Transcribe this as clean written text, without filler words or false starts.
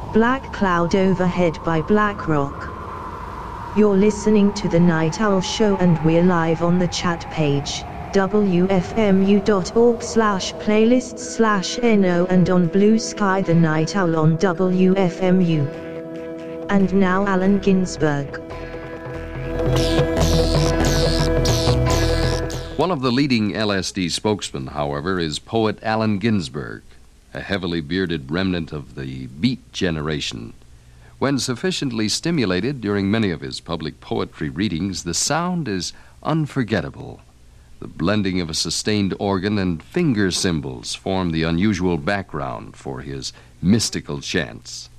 Black Cloud Overhead by Black Rock. You're listening to The Night Owl Show and we're live on the chat page, wfmu.org/playlists/no and on Blue Sky The Night Owl on WFMU. And now Allen Ginsberg. One of the leading LSD spokesmen, however, is poet Allen Ginsberg, a heavily bearded remnant of the Beat generation. When sufficiently stimulated during many of his public poetry readings, the sound is unforgettable. The blending of a sustained organ and finger cymbals form the unusual background for his mystical chants.